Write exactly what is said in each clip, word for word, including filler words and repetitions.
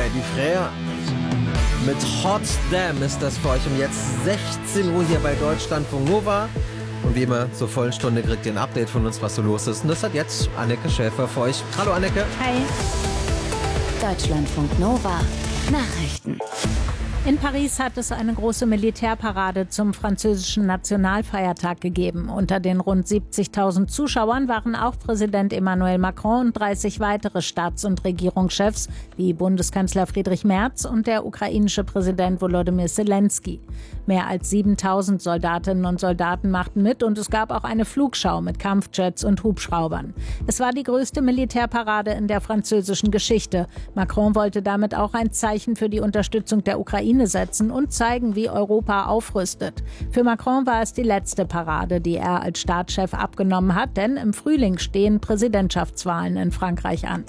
Freddy Frère. Mit Hot Damn ist das für euch um jetzt sechzehn Uhr hier bei Deutschlandfunk Nova. Und wie immer, zur vollen Stunde kriegt ihr ein Update von uns, was so los ist. Und das hat jetzt Anneke Schäfer für euch. Hallo Anneke. Hi. Deutschlandfunk Nova. Nachrichten. In Paris hat es eine große Militärparade zum französischen Nationalfeiertag gegeben. Unter den rund siebzigtausend Zuschauern waren auch Präsident Emmanuel Macron und dreißig weitere Staats- und Regierungschefs wie Bundeskanzler Friedrich Merz und der ukrainische Präsident Volodymyr Zelensky. Mehr als siebentausend Soldatinnen und Soldaten machten mit und es gab auch eine Flugschau mit Kampfjets und Hubschraubern. Es war die größte Militärparade in der französischen Geschichte. Macron wollte damit auch ein Zeichen für die Unterstützung der Ukraine setzen und zeigen, wie Europa aufrüstet. Für Macron war es die letzte Parade, die er als Staatschef abgenommen hat, denn im Frühling stehen Präsidentschaftswahlen in Frankreich an.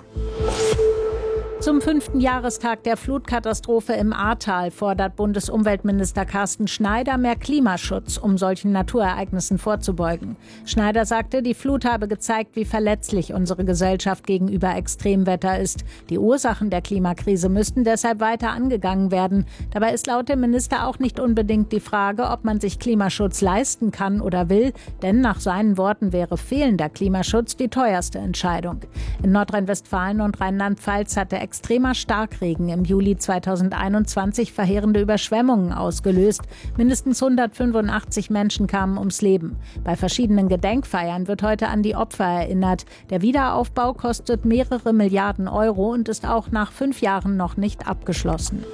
Zum fünften Jahrestag der Flutkatastrophe im Ahrtal fordert Bundesumweltminister Carsten Schneider mehr Klimaschutz, um solchen Naturereignissen vorzubeugen. Schneider sagte, die Flut habe gezeigt, wie verletzlich unsere Gesellschaft gegenüber Extremwetter ist. Die Ursachen der Klimakrise müssten deshalb weiter angegangen werden. Dabei ist laut dem Minister auch nicht unbedingt die Frage, ob man sich Klimaschutz leisten kann oder will, denn nach seinen Worten wäre fehlender Klimaschutz die teuerste Entscheidung. In Nordrhein-Westfalen und Rheinland-Pfalz hat der extremer Starkregen im Juli zweitausendeinundzwanzig verheerende Überschwemmungen ausgelöst. Mindestens hundertfünfundachtzig Menschen kamen ums Leben. Bei verschiedenen Gedenkfeiern wird heute an die Opfer erinnert. Der Wiederaufbau kostet mehrere Milliarden Euro und ist auch nach fünf Jahren noch nicht abgeschlossen.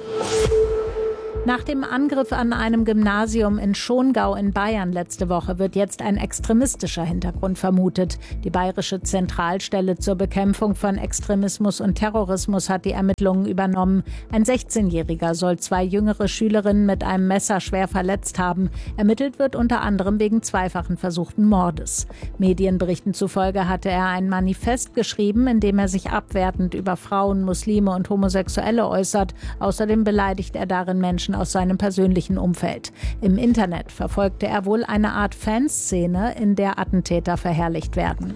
Nach dem Angriff an einem Gymnasium in Schongau in Bayern letzte Woche wird jetzt ein extremistischer Hintergrund vermutet. Die Bayerische Zentralstelle zur Bekämpfung von Extremismus und Terrorismus hat die Ermittlungen übernommen. Ein sechzehnjähriger soll zwei jüngere Schülerinnen mit einem Messer schwer verletzt haben. Ermittelt wird unter anderem wegen zweifachen versuchten Mordes. Medienberichten zufolge hatte er ein Manifest geschrieben, in dem er sich abwertend über Frauen, Muslime und Homosexuelle äußert. Außerdem beleidigt er darin Menschen aus seinem persönlichen Umfeld. Im Internet verfolgte er wohl eine Art Fanszene, in der Attentäter verherrlicht werden.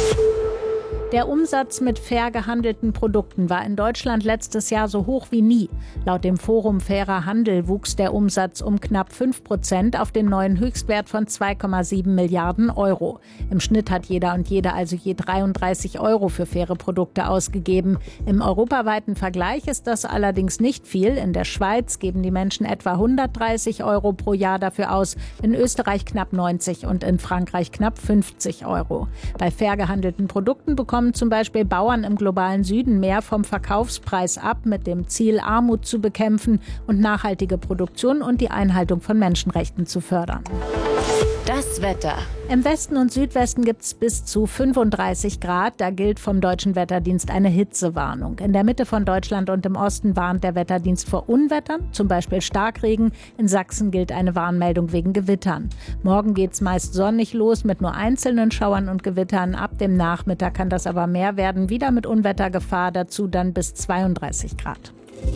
Der Umsatz mit fair gehandelten Produkten war in Deutschland letztes Jahr so hoch wie nie. Laut dem Forum Fairer Handel wuchs der Umsatz um knapp fünf Prozent auf den neuen Höchstwert von zwei Komma sieben Milliarden Euro. Im Schnitt hat jeder und jede also je dreiunddreißig Euro für faire Produkte ausgegeben. Im europaweiten Vergleich ist das allerdings nicht viel. In der Schweiz geben die Menschen etwa hundertdreißig Euro pro Jahr dafür aus, in Österreich knapp neunzig und in Frankreich knapp fünfzig Euro. Bei fair gehandelten Produkten bekommen zum Beispiel Bauern im globalen Süden mehr vom Verkaufspreis ab, mit dem Ziel, Armut zu bekämpfen und nachhaltige Produktion und die Einhaltung von Menschenrechten zu fördern. Das Wetter. Im Westen und Südwesten gibt es bis zu fünfunddreißig Grad. Da gilt vom Deutschen Wetterdienst eine Hitzewarnung. In der Mitte von Deutschland und im Osten warnt der Wetterdienst vor Unwettern, zum Beispiel Starkregen. In Sachsen gilt eine Warnmeldung wegen Gewittern. Morgen geht es meist sonnig los mit nur einzelnen Schauern und Gewittern. Ab dem Nachmittag kann das aber mehr werden, wieder mit Unwettergefahr, dazu dann bis zweiunddreißig Grad.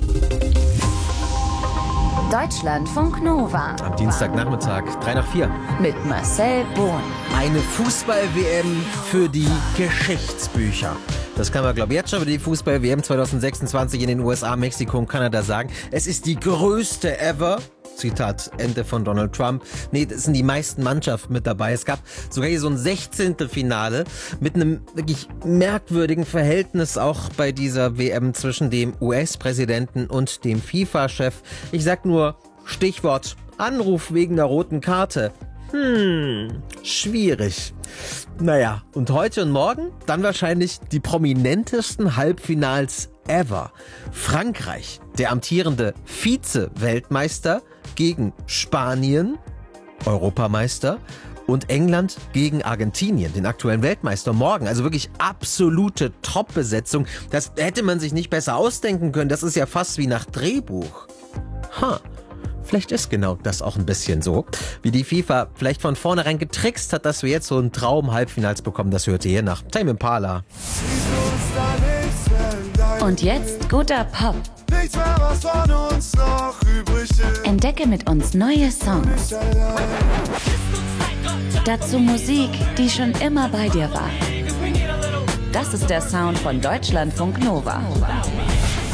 Deutschlandfunk Nova. Am Dienstagnachmittag, drei nach vier. Mit Marcel Bohn. Eine Fußball-W M für die Geschichtsbücher. Das kann man, glaube ich, jetzt schon über die Fußball-W M zweitausendsechsundzwanzig in den U S A, Mexiko und Kanada sagen. Es ist die größte ever. Zitat Ende von Donald Trump. Nee, das sind die meisten Mannschaften mit dabei. Es gab sogar hier so ein Sechzehntelfinale mit einem wirklich merkwürdigen Verhältnis auch bei dieser W M zwischen dem U S-Präsidenten und dem FIFA-Chef. Ich sag nur Stichwort Anruf wegen der roten Karte. Hm, schwierig. Naja, und heute und morgen dann wahrscheinlich die prominentesten Halbfinals ever. Frankreich, der amtierende Vize-Weltmeister gegen Spanien, Europameister, und England gegen Argentinien, den aktuellen Weltmeister, morgen. Also wirklich absolute Top-Besetzung. Das hätte man sich nicht besser ausdenken können. Das ist ja fast wie nach Drehbuch. Ha. Vielleicht ist genau das auch ein bisschen so, wie die FIFA vielleicht von vornherein getrickst hat, dass wir jetzt so einen Traum-Halbfinals bekommen. Das hört ihr hier nach Tame Impala. Und jetzt guter Pop. Nichts mehr, was von uns noch übrig ist. Entdecke mit uns neue Songs. Dazu Musik, die schon immer bei dir war. Das ist der Sound von Deutschlandfunk Nova.